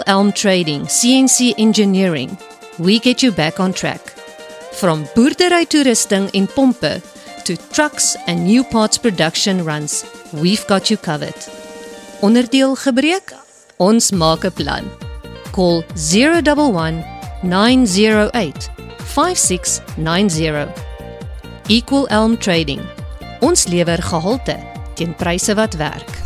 Equal Elm Trading, CNC Engineering. We get you back on track. From boerdery toerusting en pompe to trucks and new parts production runs, we've got you covered. Onderdeel gebreek? Ons maak 'n plan. Call 011 908 5690. Equal Elm Trading. Ons lewer gehalte teen pryse wat werk.